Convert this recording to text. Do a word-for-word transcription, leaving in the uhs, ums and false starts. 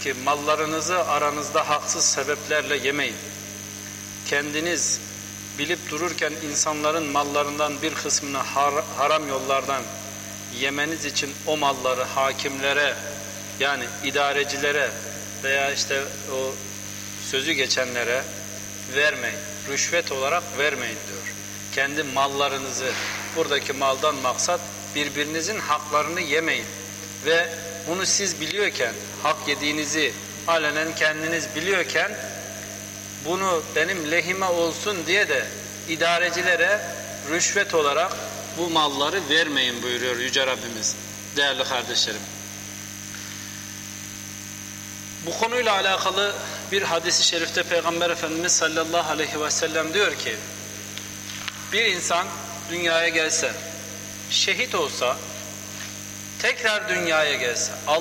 ki mallarınızı aranızda haksız sebeplerle yemeyin. Kendiniz bilip dururken insanların mallarından bir kısmını har- haram yollardan yemeniz için o malları hakimlere, yani idarecilere veya işte o sözü geçenlere vermeyin. Rüşvet olarak vermeyin diyor. Kendi mallarınızı, buradaki maldan maksat birbirinizin haklarını yemeyin. Ve bunu siz biliyorken, hak yediğinizi alenen kendiniz biliyorken, bunu benim lehime olsun diye de idarecilere rüşvet olarak bu malları vermeyin buyuruyor Yüce Rabbimiz. Değerli kardeşlerim, bu konuyla alakalı bir hadis-i şerifte Peygamber Efendimiz sallallahu aleyhi ve sellem diyor ki, bir insan dünyaya gelse, şehit olsa, tekrar dünyaya gelse,